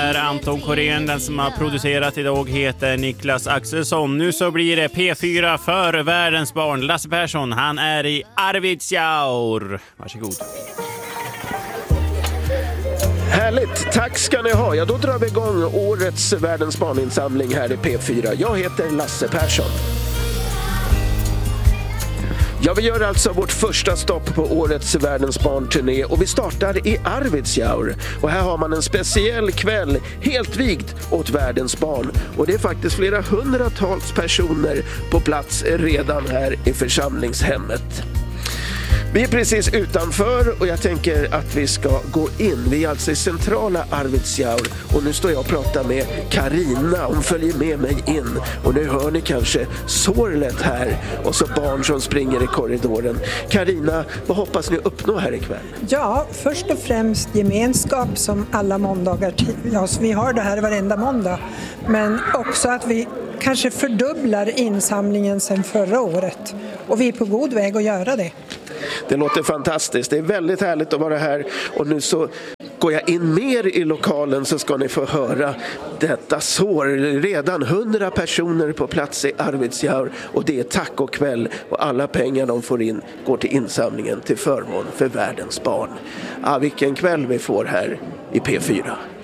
är Anton Korén. Den som har producerat idag heter Niklas Axelsson. Nu så blir det P4 för världens barn. Lasse Persson, han är i Arvidsjaur. Varsågod. Härligt, tack ska ni ha. Ja, då drar vi igång årets världens barninsamling här i P4. Jag heter Lasse Persson. Ja, vi gör alltså vårt första stopp på årets världens barnturné och vi startar i Arvidsjaur. Och här har man en speciell kväll helt vigd åt världens barn. Och det är faktiskt flera hundratals personer på plats redan här i församlingshemmet. Vi är precis utanför och jag tänker att vi ska gå in. Vi är alltså i centrala Arvidsjaur och nu står jag och pratar med Karina. Hon följer med mig in och nu hör ni kanske sorlet här och så barn som springer i korridoren. Karina, vad hoppas ni uppnå här ikväll? Ja, först och främst gemenskap som alla måndagar. Ja, vi har det här varenda måndag. Men också att vi kanske fördubblar insamlingen sedan förra året. Och vi är på god väg att göra det. Det låter fantastiskt. Det är väldigt härligt att vara här. Och nu så går jag in mer i lokalen så ska ni få höra detta sår. Redan 100 personer på plats i Arvidsjaur. Och det är tacokväll. Och alla pengar de får in går till insamlingen till förmån för världens barn. Ja, vilken kväll vi får här i P4.